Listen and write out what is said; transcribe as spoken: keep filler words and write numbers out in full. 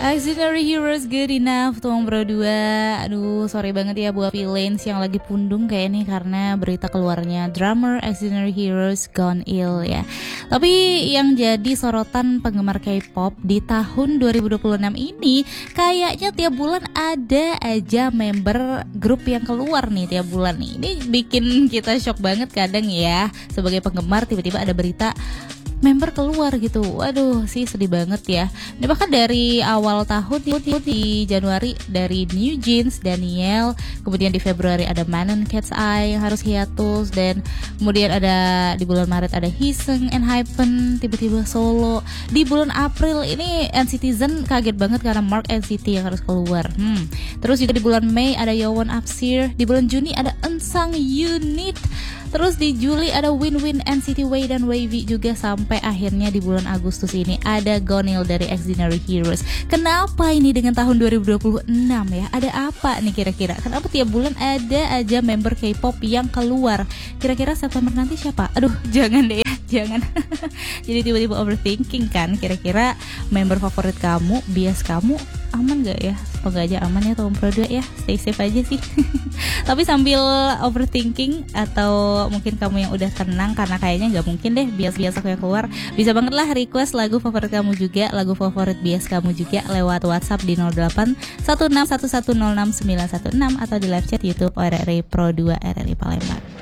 Auxiliary Heroes Good Enough Tuang Bro dua. Aduh sorry banget ya buat Villains yang lagi pundung kayak nih karena berita keluarnya drummer Auxiliary Heroes gone ill ya. Tapi yang jadi sorotan penggemar K-pop di tahun dua ribu dua puluh enam ini kayaknya tiap bulan ada aja member grup yang keluar nih tiap bulan nih. Ini bikin kita shock banget kadang ya. Sebagai penggemar tiba-tiba ada berita member keluar gitu. Waduh sih sedih banget ya. Ini bahkan dari awal tahun di, di Januari dari New Jeans, Daniel, kemudian di Februari ada Manon Cat's Eye yang harus hiatus, dan kemudian ada di bulan Maret ada Hiseng, Enhypen tiba-tiba solo. Di bulan April ini NCTzen kaget banget karena Mark N C T yang harus keluar. Hmm. Terus juga di bulan Mei ada Yowon Apsir, di bulan Juni ada Unsung Unit. Terus di Juli ada Win-Win, N C T Way dan Wavy juga, sampai akhirnya di bulan Agustus ini ada Gonil dari Auxiliary Heroes. Kenapa ini dengan tahun dua ribu dua puluh enam ya? Ada apa nih kira-kira? Kenapa tiap bulan ada aja member K-pop yang keluar? Kira-kira September nanti siapa? Aduh, jangan deh ya, jangan. Jadi tiba-tiba overthinking kan, kira-kira member favorit kamu, bias kamu aman gak ya? Semoga aja aman ya Tom Pro dua ya. Stay safe aja sih. Tapi sambil overthinking atau mungkin kamu yang udah tenang karena kayaknya gak mungkin deh bias-bias aku yang keluar, bisa banget lah request lagu favorit kamu juga, lagu favorit bias kamu juga lewat WhatsApp di nol delapan satu enam satu satu nol enam sembilan satu enam atau di live chat YouTube R R I Pro dua R R I Palembang.